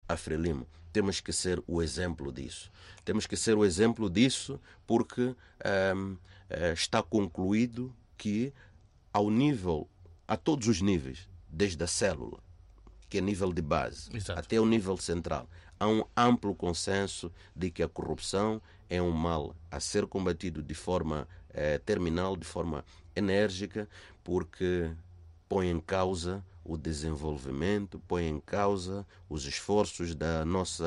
a Frelimo. Temos que ser o exemplo disso. Temos que ser o exemplo disso porque está concluído que a todos os níveis, desde a célula, que é nível de base, Exato. até o nível central, há um amplo consenso de que a corrupção é um mal a ser combatido de forma terminal, de forma enérgica, porque põe em causa o desenvolvimento, põe em causa os esforços da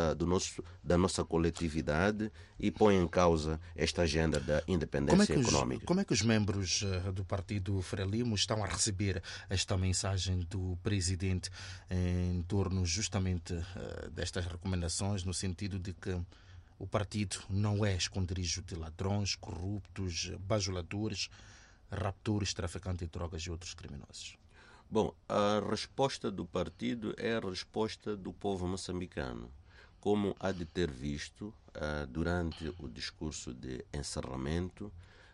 nossa coletividade e põe em causa esta agenda da independência econômica. Como é que os membros do Partido Frelimo estão a receber esta mensagem do Presidente em torno justamente destas recomendações, no sentido de que o partido não é esconderijo de ladrões, corruptos, bajuladores, raptores, traficantes de drogas e outros criminosos? Bom, a resposta do partido é a resposta do povo moçambicano. Como há de ter visto, durante o discurso de encerramento,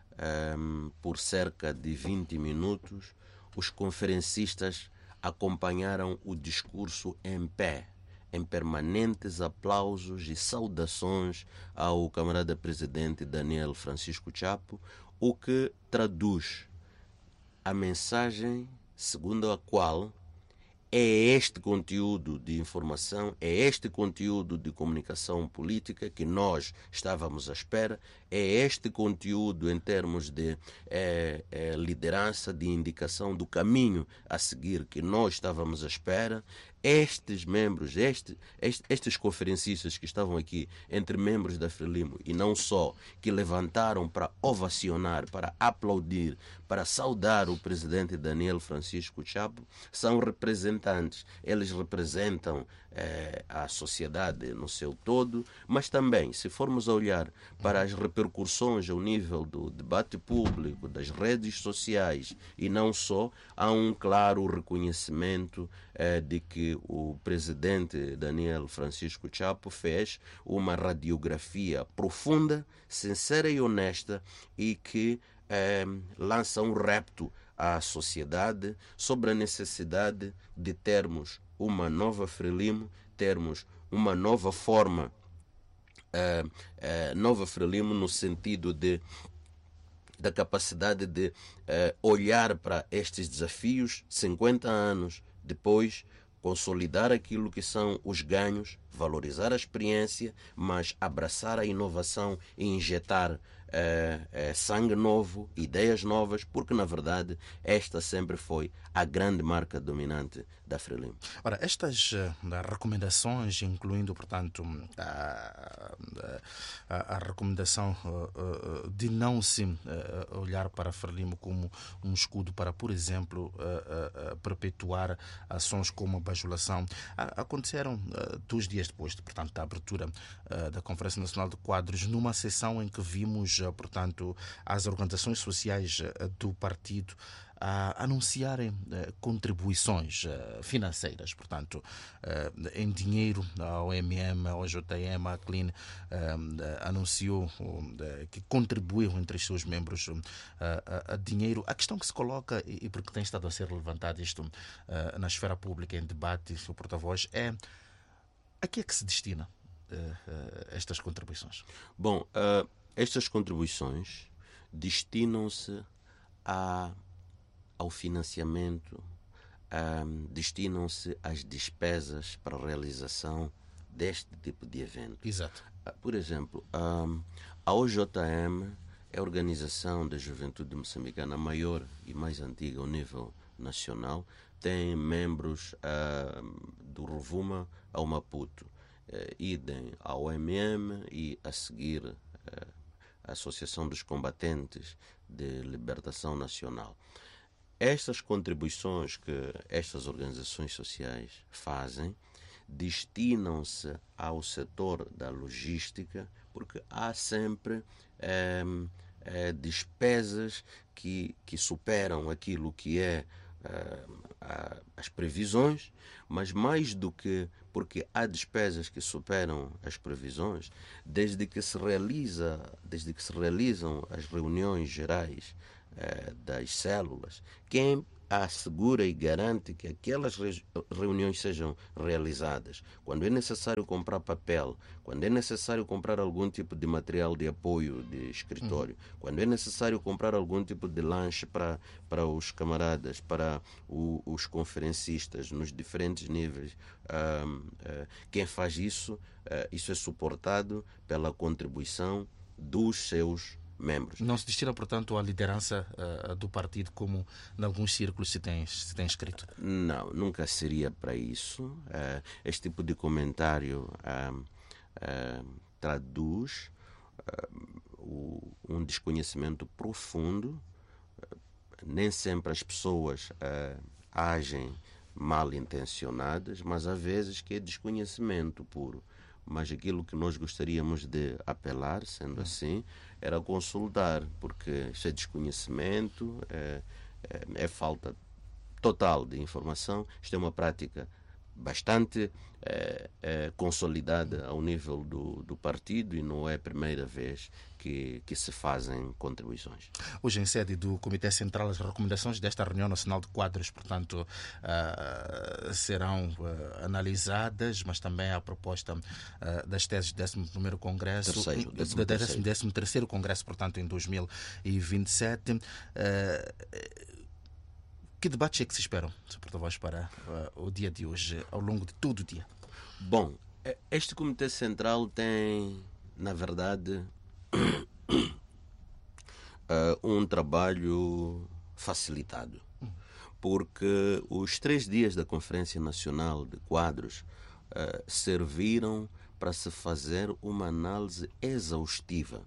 por cerca de 20 minutos, os conferencistas acompanharam o discurso em pé, em permanentes aplausos e saudações ao camarada presidente Daniel Francisco Chapo, o que traduz a mensagem segundo a qual é este conteúdo de informação, é este conteúdo de comunicação política que nós estávamos à espera, é este conteúdo em termos de liderança, de indicação do caminho a seguir que nós estávamos à espera. Estes membros, estes conferencistas que estavam aqui, entre membros da Frelimo e não só, que levantaram para ovacionar, para aplaudir, para saudar o presidente Daniel Francisco Chapo, são representantes. Eles representam a sociedade no seu todo, mas também, se formos a olhar para as repercussões ao nível do debate público, das redes sociais e não só, há um claro reconhecimento de que o presidente Daniel Francisco Chapo fez uma radiografia profunda, sincera e honesta e que lança um repto à sociedade sobre a necessidade de termos uma nova Frelimo, termos uma nova forma, nova Frelimo no sentido da capacidade de olhar para estes desafios 50 anos depois, consolidar aquilo que são os ganhos, valorizar a experiência, mas abraçar a inovação e injetar sangue novo, ideias novas, porque na verdade esta sempre foi a grande marca dominante da Frelimo. Ora, estas recomendações, incluindo, portanto, a recomendação de não se olhar para a Frelimo como um escudo para, por exemplo, perpetuar ações como a bajulação, aconteceram 2 dias depois, portanto, da abertura da Conferência Nacional de Quadros, numa sessão em que vimos, portanto, as organizações sociais do partido a anunciarem contribuições financeiras, portanto, em dinheiro. A OMM, a OJM, a CLIN anunciou que contribuiu entre os seus membros a dinheiro. A questão que se coloca, e porque tem estado a ser levantado isto na esfera pública em debate, o porta-voz, é a que é que se destina estas contribuições? Bom, estas contribuições destinam-se ao financiamento, destinam-se às despesas para a realização deste tipo de evento. Exato. Por exemplo, a OJM é a Organização da Juventude Moçambicana maior e mais antiga ao nível nacional, tem membros do Rovuma ao Maputo, idem ao OMM e a seguir a Associação dos Combatentes de Libertação Nacional. Estas contribuições que estas organizações sociais fazem destinam-se ao setor da logística, porque há sempre despesas que superam aquilo que é as previsões, mas mais do que porque há despesas que superam as previsões, desde que se realizam as reuniões gerais das células, quem assegura e garante que aquelas reuniões sejam realizadas. Quando é necessário comprar papel, quando é necessário comprar algum tipo de material de apoio de escritório, quando é necessário comprar algum tipo de lanche para os camaradas, para os conferencistas nos diferentes níveis, quem faz isso, isso é suportado pela contribuição dos seus membros. Não se destina, portanto, à liderança do partido, como em alguns círculos se tem escrito? Não, nunca seria para isso. Este tipo de comentário traduz um desconhecimento profundo. Nem sempre as pessoas agem mal intencionadas, mas há vezes que é desconhecimento puro. Mas aquilo que nós gostaríamos de apelar, sendo assim, era consultar, porque isso é desconhecimento, é falta total de informação. Isto é uma prática bastante consolidada ao nível do partido e não é a primeira vez que se fazem contribuições. Hoje, em sede do Comitê Central, as recomendações desta reunião nacional de quadros, portanto, serão analisadas, mas também a proposta das teses do 11º Congresso, do 13º Congresso, portanto, em 2027. Que debates é que se esperam, Sr. Porta-Voz, para o dia de hoje, ao longo de todo o dia? Bom, este Comitê Central tem, na verdade, um trabalho facilitado, porque os 3 dias da Conferência Nacional de Quadros serviram para se fazer uma análise exaustiva,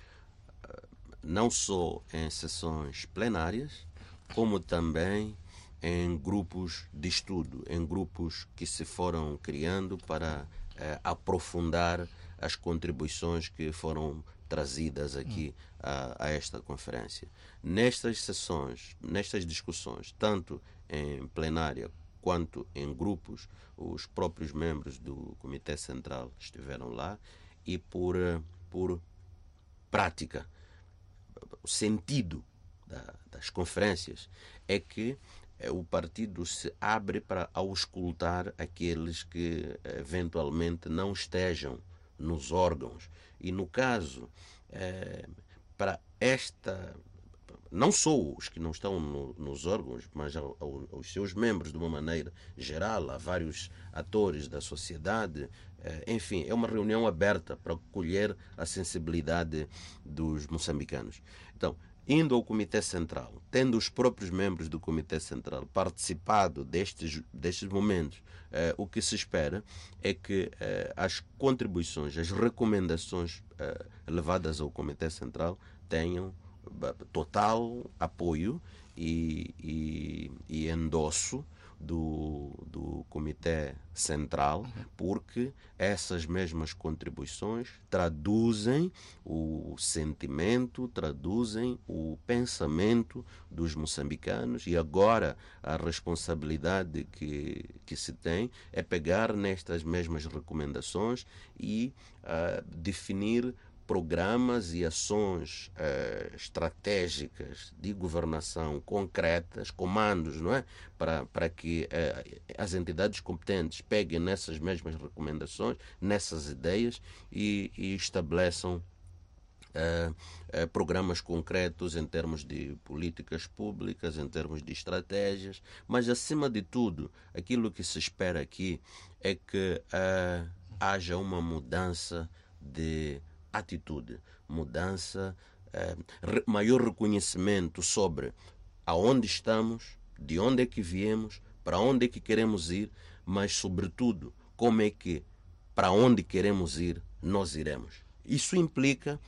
não só em sessões plenárias, como também em grupos de estudo, em grupos que se foram criando para aprofundar as contribuições que foram trazidas aqui a esta conferência. Nestas sessões, nestas discussões, tanto em plenária quanto em grupos, os próprios membros do Comitê Central estiveram lá e por prática, o sentido das conferências é que o partido se abre para auscultar aqueles que eventualmente não estejam nos órgãos. E no caso, para esta, não só os que não estão nos órgãos, mas aos seus membros de uma maneira geral, a vários atores da sociedade, enfim, é uma reunião aberta para colher a sensibilidade dos moçambicanos. Então, indo ao Comitê Central, tendo os próprios membros do Comitê Central participado destes momentos, o que se espera é que as contribuições, as recomendações levadas ao Comitê Central tenham total apoio e endosso do Comitê Central, porque essas mesmas contribuições traduzem o sentimento, traduzem o pensamento dos moçambicanos, e agora a responsabilidade que se tem é pegar nestas mesmas recomendações e definir programas e ações estratégicas de governação concretas, comandos, não é? Para que as entidades competentes peguem nessas mesmas recomendações, nessas ideias e estabeleçam programas concretos em termos de políticas públicas, em termos de estratégias, mas acima de tudo, aquilo que se espera aqui é que haja uma mudança de atitude, mudança, maior reconhecimento sobre aonde estamos, de onde é que viemos, para onde é que queremos ir, mas sobretudo como é que para onde queremos ir nós iremos. Isso implica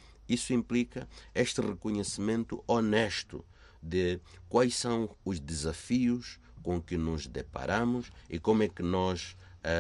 este reconhecimento honesto de quais são os desafios com que nos deparamos e como é que nós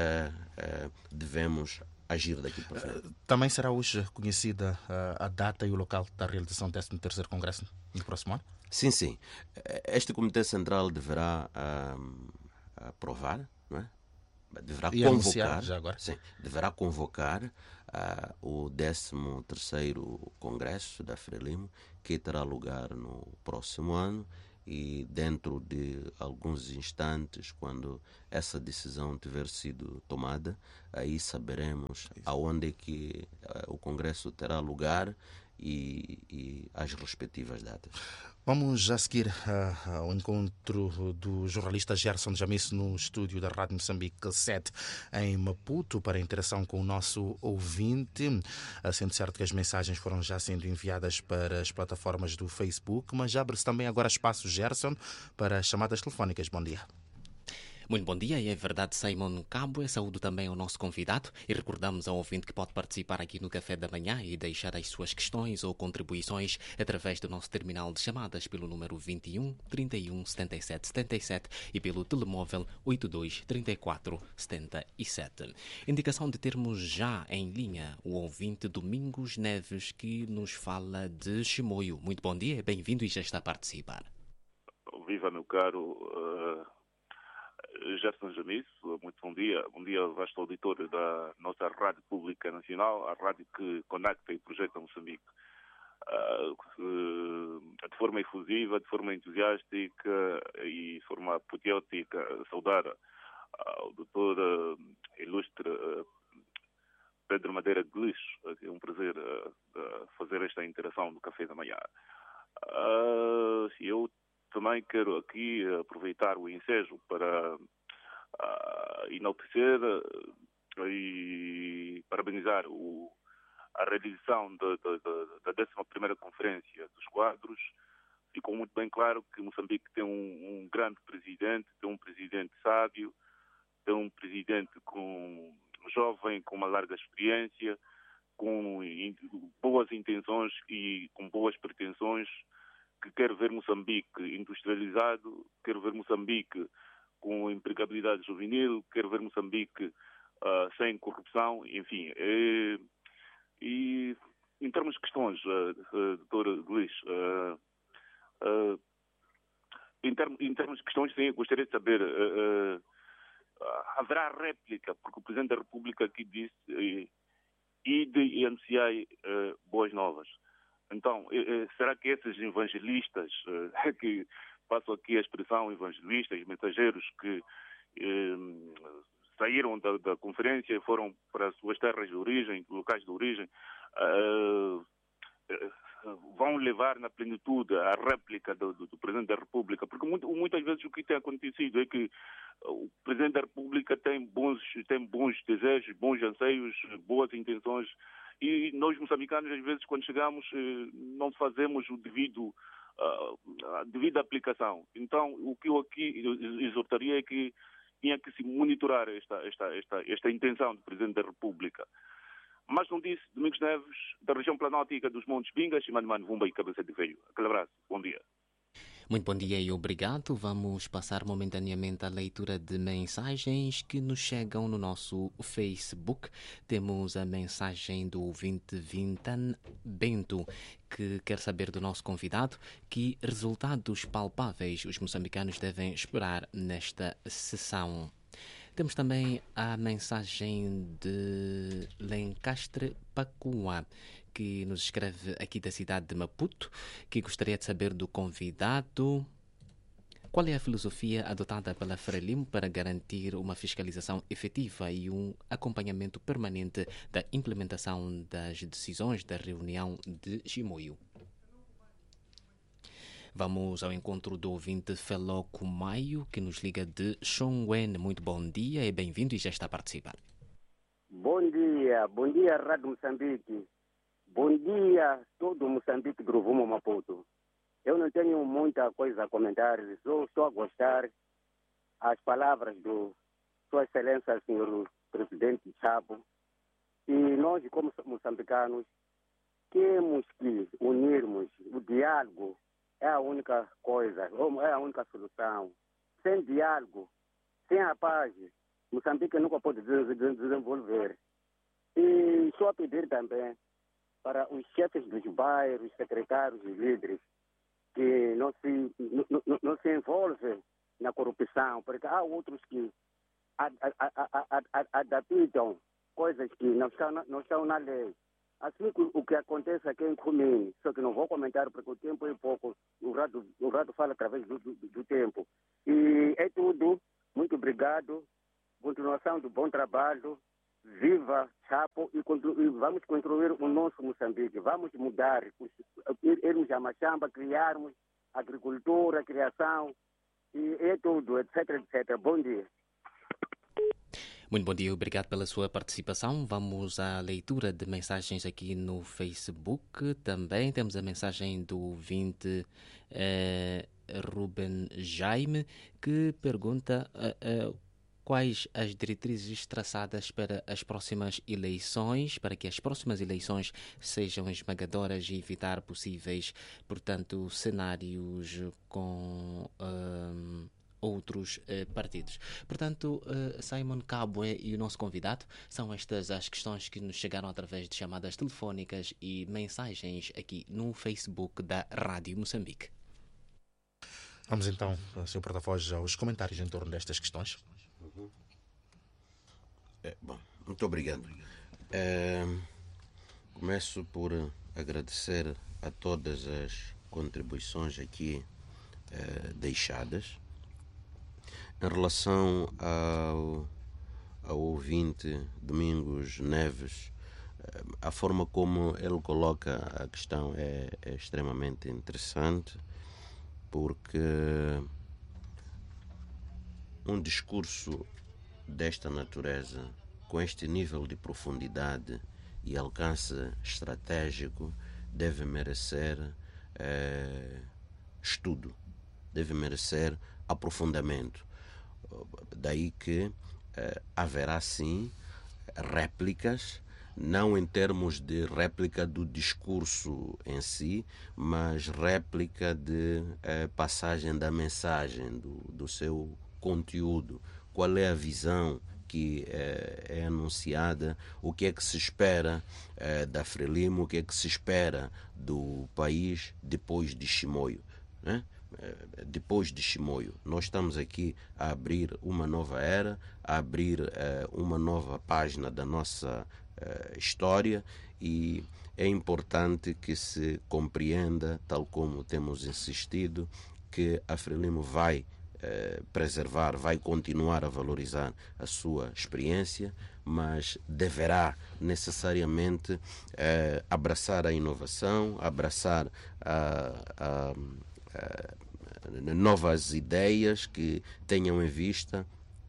devemos agir daqui para frente. Também será hoje conhecida a data e o local da realização do 13º Congresso no próximo ano? Sim, sim. Este Comitê Central deverá aprovar, não é? Deverá convocar, já agora. sim, deverá convocar o 13º Congresso da Frelimo, que terá lugar no próximo ano, e dentro de alguns instantes, quando essa decisão tiver sido tomada, aí saberemos aonde é que o Congresso terá lugar e as respectivas datas. Vamos já seguir ao encontro do jornalista Gerson Jamice no estúdio da Rádio Moçambique 7 em Maputo para a interação com o nosso ouvinte, sendo certo que as mensagens foram já sendo enviadas para as plataformas do Facebook, mas abre-se também agora espaço, Gerson, para chamadas telefónicas. Bom dia. Muito bom dia, e é verdade, Simon Cabo. Saúdo também ao nosso convidado e recordamos ao ouvinte que pode participar aqui no Café da Manhã e deixar as suas questões ou contribuições através do nosso terminal de chamadas pelo número 21 31 77 77 e pelo telemóvel 82 34 77. Indicação de termos já em linha o ouvinte Domingos Neves, que nos fala de Chimoio. Muito bom dia, bem-vindo e já está a participar. Viva, meu caro Gerson Jamice, muito bom dia. Bom dia ao vasto auditório da nossa Rádio Pública Nacional, a rádio que conecta e projeta Moçambique. De forma efusiva, de forma entusiástica e de forma apoteótica, saudar ao doutor ilustre Pedro Madeira de Lixo. É um prazer fazer esta interação do Café da Manhã. Eu também quero aqui aproveitar o ensejo para enaltecer e parabenizar a realização da 11ª Conferência dos Quadros. Ficou muito bem claro que Moçambique tem um grande presidente, tem um presidente sábio, tem um presidente jovem, com uma larga experiência, com boas intenções e com boas pretensões, que quer ver Moçambique industrializado, quer ver Moçambique com empregabilidade juvenil, quer ver Moçambique sem corrupção, enfim. E em termos de questões, doutor Luís, em termos de questões, sim, gostaria de saber, haverá réplica, porque o Presidente da República aqui disse, e anunciai boas novas. Então, será que esses evangelistas, que passo aqui a expressão evangelistas, mensageiros que saíram da conferência e foram para as suas terras de origem, locais de origem, vão levar na plenitude a réplica do Presidente da República? Porque muitas vezes o que tem acontecido é que o Presidente da República tem bons desejos, bons anseios, boas intenções, e nós, moçambicanos, às vezes, quando chegamos, não fazemos a devida aplicação. Então, o que eu aqui exortaria é que tinha que se monitorar esta intenção do Presidente da República. Mas não disse, Domingos Neves, da região planótica dos Montes Bingas, Mano Vumba e Cabeça de Veio. Aquele abraço. Bom dia. Muito bom dia e obrigado. Vamos passar momentaneamente à leitura de mensagens que nos chegam no nosso Facebook. Temos a mensagem do ouvinte Vintan Bento, que quer saber do nosso convidado que resultados palpáveis os moçambicanos devem esperar nesta sessão. Temos também a mensagem de Lencastre Pacua, que nos escreve aqui da cidade de Maputo, que gostaria de saber do convidado qual é a filosofia adotada pela Frelimo para garantir uma fiscalização efetiva e um acompanhamento permanente da implementação das decisões da reunião de Chimoio. Vamos ao encontro do ouvinte Feloco Maio, que nos liga de Xongwen. Muito bom dia e bem-vindo e já está a participar. Bom dia Rádio Moçambique. Bom dia todo Moçambique do Rumo Maputo. Eu não tenho muita coisa a comentar, estou a gostar as palavras do Sua Excelência, Senhor Presidente Chabo. E nós, como moçambicanos, temos que unirmos. O diálogo é a única coisa, é a única solução. Sem diálogo, sem a paz, Moçambique nunca pode desenvolver. E só pedir também para os chefes dos bairros, secretários e líderes, que não se envolvem na corrupção, porque há outros que adaptam coisas que não estão na lei. Assim que o que acontece aqui em Cumene, só que não vou comentar porque o tempo é pouco, o Rado fala através do tempo. E é tudo, muito obrigado, continuação do bom trabalho, viva Chapo e vamos construir o nosso Moçambique, vamos mudar, irmos a Machamba, criarmos agricultura, criação, e é tudo, etc, etc. Bom dia. Muito bom dia, obrigado pela sua participação. Vamos à leitura de mensagens aqui no Facebook. Também temos a mensagem do ouvinte Ruben Jaime, que pergunta quais as diretrizes traçadas para as próximas eleições, para que as próximas eleições sejam esmagadoras e evitar possíveis, portanto, cenários com outros partidos. Portanto, Simon Kabwe e o nosso convidado, são estas as questões que nos chegaram através de chamadas telefónicas e mensagens aqui no Facebook da Rádio Moçambique. Vamos então, Sr. Porta-Voz, aos comentários em torno destas questões. Bom, muito obrigado. Começo por agradecer a todas as contribuições aqui deixadas. Em relação ao ouvinte Domingos Neves, a forma como ele coloca a questão é extremamente interessante, porque um discurso desta natureza, com este nível de profundidade e alcance estratégico, deve merecer estudo, deve merecer aprofundamento. Daí que haverá sim réplicas, não em termos de réplica do discurso em si, mas réplica de passagem da mensagem, do seu conteúdo. Qual é a visão que é anunciada, o que é que se espera da Frelimo, o que é que se espera do país depois de Chimoio, né? Depois de Chimoio, nós estamos aqui a abrir uma nova era, a abrir uma nova página da nossa história, e é importante que se compreenda, tal como temos insistido, que a Frelimo vai preservar, vai continuar a valorizar a sua experiência, mas deverá necessariamente abraçar a inovação, abraçar novas ideias que tenham em vista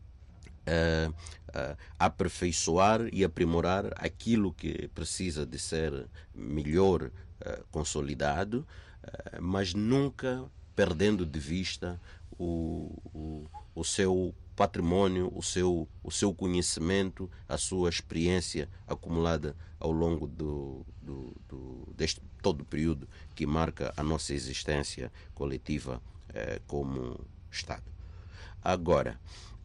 aperfeiçoar e aprimorar aquilo que precisa de ser melhor consolidado, mas nunca perdendo de vista o seu patrimônio, o seu conhecimento, a sua experiência acumulada ao longo deste todo o período que marca a nossa existência coletiva como Estado. Agora,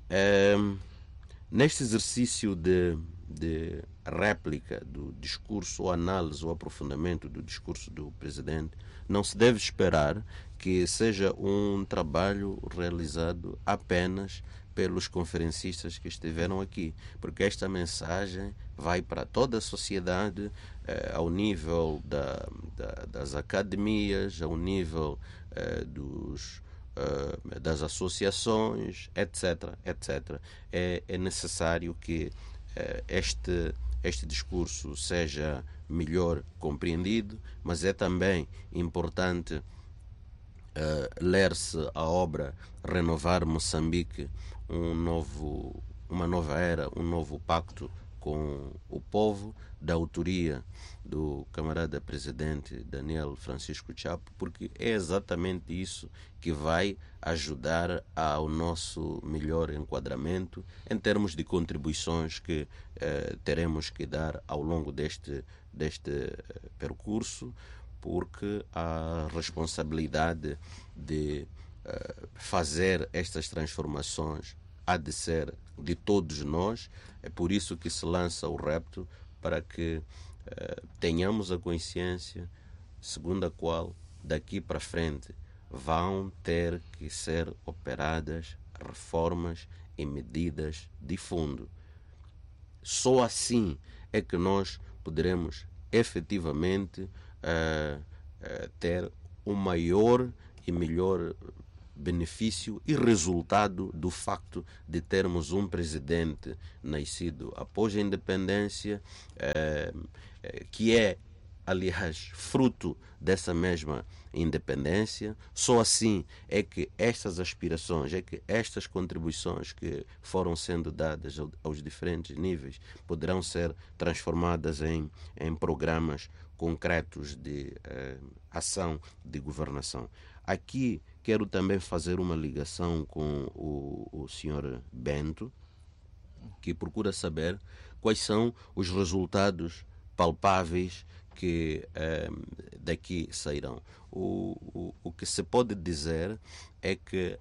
neste exercício de réplica do discurso, ou análise ou aprofundamento do discurso do Presidente, não se deve esperar que seja um trabalho realizado apenas pelos conferencistas que estiveram aqui, porque esta mensagem vai para toda a sociedade, ao nível das academias, ao nível das associações, etc, etc. É necessário que este discurso seja melhor compreendido, mas é também importante ler-se a obra Renovar Moçambique, uma nova era, um novo pacto com o povo, da autoria do camarada presidente Daniel Francisco Chapo, porque é exatamente isso que vai ajudar ao nosso melhor enquadramento em termos de contribuições que teremos que dar ao longo deste percurso, porque a responsabilidade de fazer estas transformações há de ser de todos nós. É por isso que se lança o repto, para que tenhamos a consciência segundo a qual daqui para frente vão ter que ser operadas reformas e medidas de fundo. Só assim é que nós poderemos efetivamente ter um maior e melhor benefício e resultado do facto de termos um presidente nascido após a independência, que é, aliás, fruto dessa mesma independência. Só assim é que estas aspirações, é que estas contribuições que foram sendo dadas aos diferentes níveis poderão ser transformadas em programas concretos de ação de governação. Aqui quero também fazer uma ligação com o Sr. Bento, que procura saber quais são os resultados palpáveis que daqui sairão. O que se pode dizer é que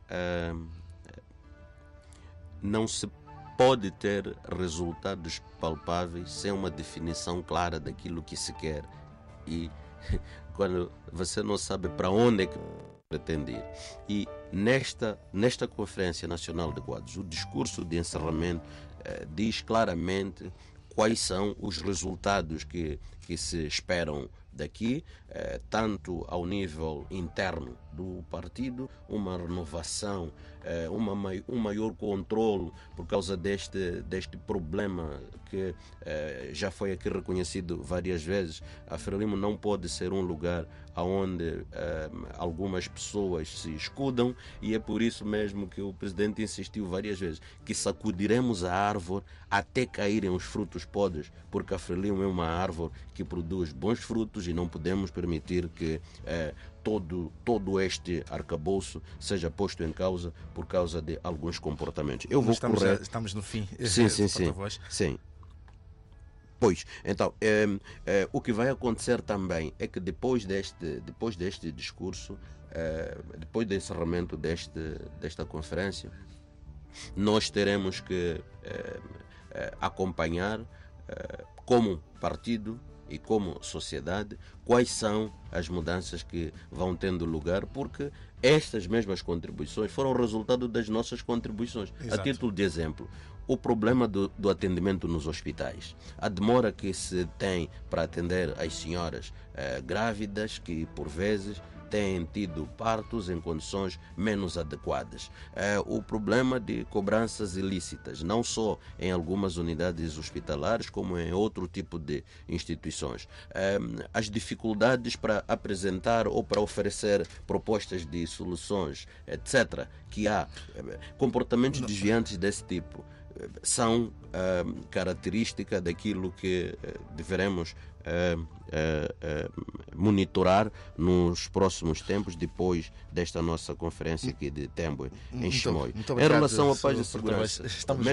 não se pode ter resultados palpáveis sem uma definição clara daquilo que se quer. E quando você não sabe para onde é que pretende ir. E nesta Conferência Nacional de Quadros, o discurso de encerramento diz claramente quais são os resultados que se esperam daqui, tanto ao nível interno do partido, uma renovação, um maior controle por causa deste problema que já foi aqui reconhecido várias vezes. A Frelimo não pode ser um lugar onde algumas pessoas se escudam, e é por isso mesmo que o presidente insistiu várias vezes que sacudiremos a árvore até caírem os frutos podres, porque a Frelimo é uma árvore que produz bons frutos e não podemos permitir que todo este arcabouço seja posto em causa por causa de alguns comportamentos. Estamos no fim. Sim. Pois, então, o que vai acontecer também é que depois deste discurso, depois do encerramento desta conferência, nós teremos que acompanhar como partido e como sociedade quais são as mudanças que vão tendo lugar, porque estas mesmas contribuições foram resultado das nossas contribuições. Exato. A título de exemplo, o problema do atendimento nos hospitais, a demora que se tem para atender as senhoras grávidas, que por vezes têm tido partos em condições menos adequadas. O problema de cobranças ilícitas, não só em algumas unidades hospitalares, como em outro tipo de instituições. As dificuldades para apresentar ou para oferecer propostas de soluções, etc., que há comportamentos desviantes desse tipo. São característica daquilo que deveremos monitorar nos próximos tempos, depois desta nossa conferência aqui de Tembue em Chimoio. Em relação à paz e segurança,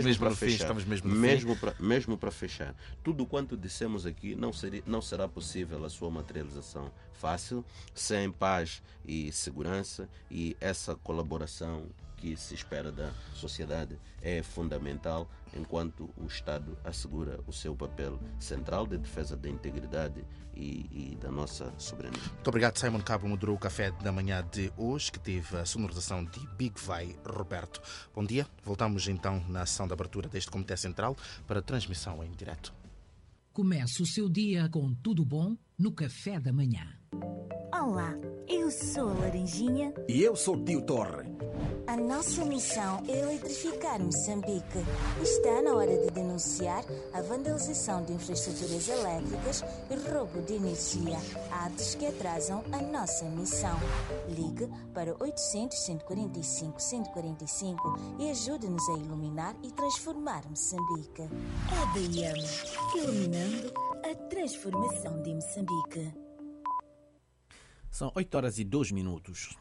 mesmo para fechar, tudo quanto dissemos aqui não será possível a sua materialização fácil sem paz e segurança, e essa colaboração que se espera da sociedade é fundamental enquanto o Estado assegura o seu papel central de defesa da integridade e da nossa soberania. Muito obrigado. Simon Cabo moderou o café da manhã de hoje, que teve a sonorização de Big Vai Roberto. Bom dia. Voltamos então na ação de abertura deste Comitê Central para transmissão em direto. Comece o seu dia com tudo bom no café da manhã. Olá, eu sou a Laranjinha. E eu sou o Tio Torre. A nossa missão é eletrificar Moçambique. Está na hora de denunciar a vandalização de infraestruturas elétricas e roubo de energia, atos que atrasam a nossa missão. Ligue para 800-145-145 e ajude-nos a iluminar e transformar Moçambique. EDM, iluminando a transformação de Moçambique. São 8h02.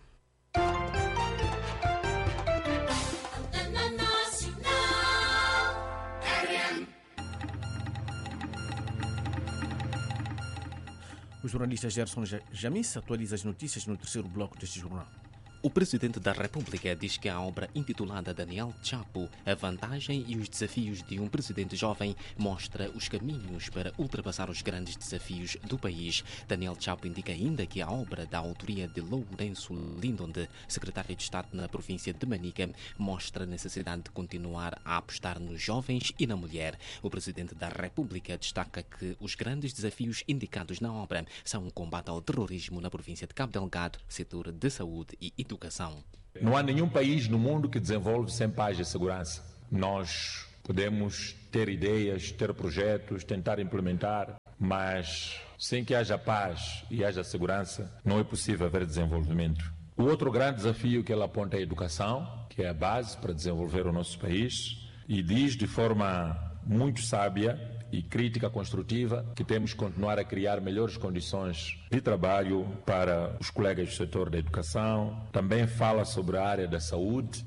O jornalista Gerson Jamis atualiza as notícias no terceiro bloco deste jornal. O Presidente da República diz que a obra intitulada Daniel Chapo, a vantagem e os desafios de um presidente jovem, mostra os caminhos para ultrapassar os grandes desafios do país. Daniel Chapo indica ainda que a obra da autoria de Lourenço Lindonde, secretário de Estado na província de Manica, mostra a necessidade de continuar a apostar nos jovens e na mulher. O Presidente da República destaca que os grandes desafios indicados na obra são o combate ao terrorismo na província de Cabo Delgado, setor de saúde e educação. Não há nenhum país no mundo que desenvolve sem paz e segurança. Nós podemos ter ideias, ter projetos, tentar implementar, mas sem que haja paz e haja segurança, não é possível haver desenvolvimento. O outro grande desafio que ela aponta é a educação, que é a base para desenvolver o nosso país, e diz de forma muito sábia e crítica construtiva que temos que continuar a criar melhores condições de trabalho para os colegas do setor da educação. Também fala sobre a área da saúde.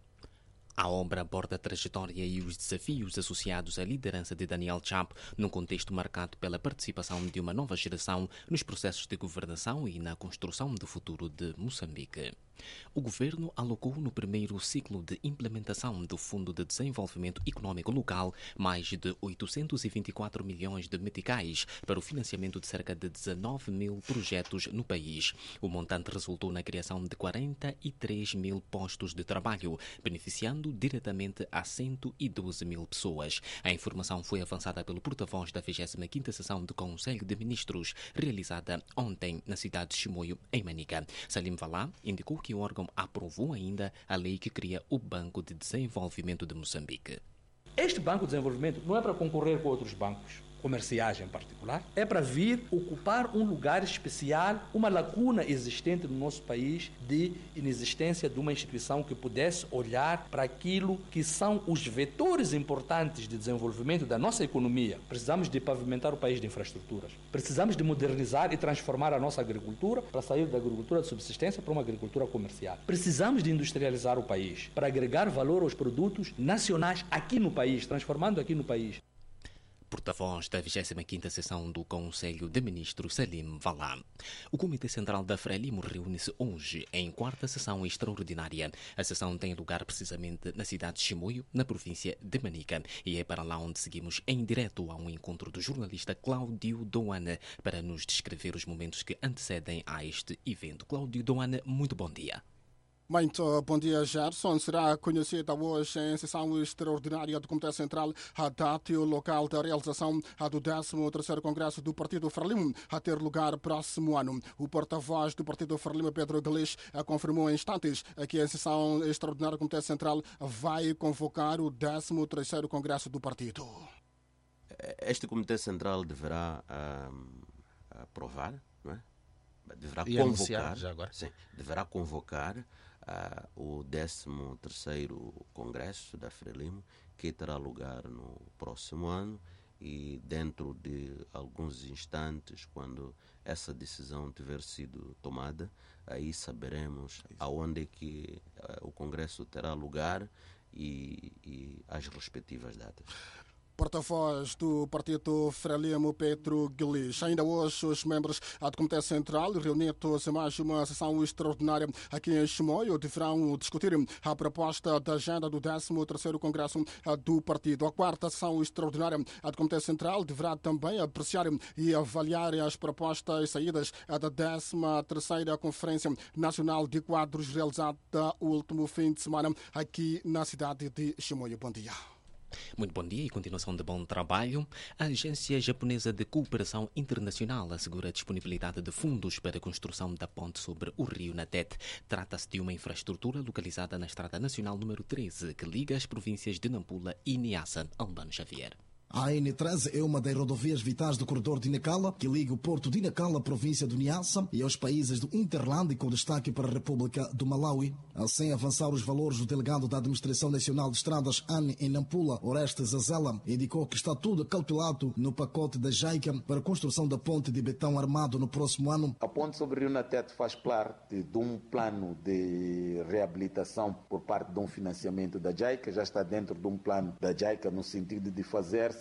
A obra aborda a trajetória e os desafios associados à liderança de Daniel Chapo num contexto marcado pela participação de uma nova geração nos processos de governação e na construção do futuro de Moçambique. O governo alocou no primeiro ciclo de implementação do Fundo de Desenvolvimento Econômico Local mais de 824 milhões de meticais para o financiamento de cerca de 19 mil projetos no país. O montante resultou na criação de 43 mil postos de trabalho, beneficiando diretamente a 112 mil pessoas. A informação foi avançada pelo porta-voz da 25ª sessão do Conselho de Ministros, realizada ontem na cidade de Chimoio, em Manica. Salim Valá indicou que o órgão aprovou ainda a lei que cria o Banco de Desenvolvimento de Moçambique. Este Banco de Desenvolvimento não é para concorrer com outros bancos comerciais em particular, é para vir ocupar um lugar especial, uma lacuna existente no nosso país de inexistência de uma instituição que pudesse olhar para aquilo que são os vetores importantes de desenvolvimento da nossa economia. Precisamos de pavimentar o país de infraestruturas. Precisamos de modernizar e transformar a nossa agricultura para sair da agricultura de subsistência para uma agricultura comercial. Precisamos de industrializar o país para agregar valor aos produtos nacionais aqui no país, transformando aqui no país. Porta-voz da 25ª sessão do Conselho de Ministros, Salim Valá. O Comitê Central da Frelimo reúne-se hoje em quarta sessão extraordinária. A sessão tem lugar precisamente na cidade de Chimoio, na província de Manica, e é para lá onde seguimos em direto a um encontro do jornalista Cláudio Doane para nos descrever os momentos que antecedem a este evento. Cláudio Doane, muito bom dia. Muito bom dia, Gerson. Será conhecida hoje em sessão extraordinária do Comitê Central a data e o local da realização do 13º Congresso do Partido Frelimo, a ter lugar próximo ano. O porta-voz do Partido Frelimo, Pedro Galix, confirmou em instantes que a sessão extraordinária do Comitê Central vai convocar o 13º Congresso do Partido. Este Comitê Central deverá aprovar, não é? Deverá e convocar, já agora. Sim, deverá convocar o 13º Congresso da Frelimo, que terá lugar no próximo ano, e dentro de alguns instantes, quando essa decisão tiver sido tomada, aí saberemos aonde é que o Congresso terá lugar e as respectivas datas. Porta-voz do Partido Frelimo, Pedro Galix. Ainda hoje, os membros do Comitê Central, reunidos em mais uma sessão extraordinária aqui em Chimoio, deverão discutir a proposta da agenda do 13º Congresso do Partido. A quarta sessão extraordinária do Comitê Central deverá também apreciar e avaliar as propostas saídas da 13ª Conferência Nacional de Quadros, realizada o último fim de semana aqui na cidade de Chimoio. Bom dia. Muito bom dia e continuação de bom trabalho. A Agência Japonesa de Cooperação Internacional assegura a disponibilidade de fundos para a construção da ponte sobre o rio Natete. Trata-se de uma infraestrutura localizada na Estrada Nacional número 13, que liga as províncias de Nampula e Niassa. Albano Xavier. A N13 é uma das rodovias vitais do corredor de Nacala, que liga o porto de Nacala, província do Niassa, e aos países do Interland, com destaque para a República do Malawi. Assim, avançar os valores, o delegado da Administração Nacional de Estradas, ANE, em Nampula, Orestes Azela, indicou que está tudo calculado no pacote da JICA para a construção da ponte de betão armado no próximo ano. A ponte sobre o Rio Natete faz parte de um plano de reabilitação por parte de um financiamento da JICA, já está dentro de um plano da JICA no sentido de fazer-se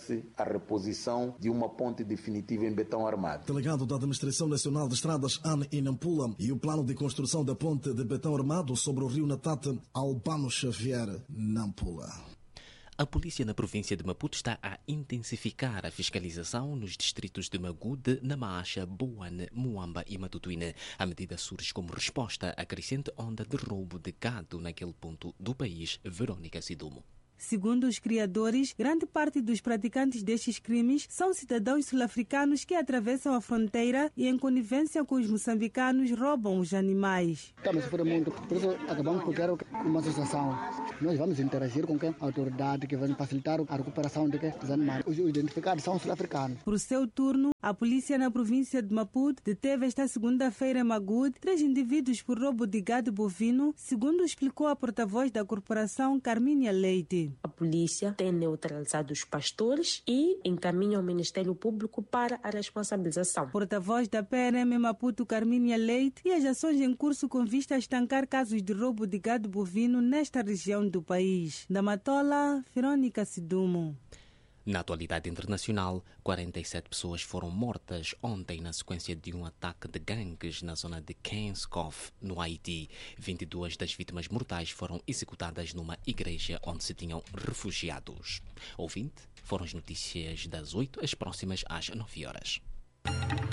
proceder-se à reposição de uma ponte definitiva em betão armado. Delegado da Administração Nacional de Estradas, Anne Inampula, e o plano de construção da ponte de betão armado sobre o rio Natate, Albano Xavier, Nampula. A polícia na província de Maputo está a intensificar a fiscalização nos distritos de Magude, Namacha, Boane, Muamba e Matutuíne. A medida surge como resposta à crescente onda de roubo de gado naquele ponto do país. Verônica Sidumo. Segundo os criadores, grande parte dos praticantes destes crimes são cidadãos sul-africanos que atravessam a fronteira e, em conivência com os moçambicanos, roubam os animais. Estamos sofrendo muito, por isso acabamos por criar uma associação. Nós vamos interagir com a autoridade que vai facilitar a recuperação dos animais. Os identificados são sul-africanos. Por seu turno, a polícia na província de Maputo deteve esta segunda-feira em Magude 3 indivíduos por roubo de gado bovino, segundo explicou a porta-voz da corporação, Carmínia Leite. A polícia tem neutralizado os pastores e encaminha ao Ministério Público para a responsabilização. Porta-voz da PRM Maputo, Carmínia Leite, e as ações em curso com vista a estancar casos de roubo de gado bovino nesta região do país. Da Matola, Verônica Sidumo. Na atualidade internacional, 47 pessoas foram mortas ontem na sequência de um ataque de gangues na zona de Kenskov, no Haiti. 22 das vítimas mortais foram executadas numa igreja onde se tinham refugiados. Ouvinte, foram as notícias das 8, as próximas às 9 horas.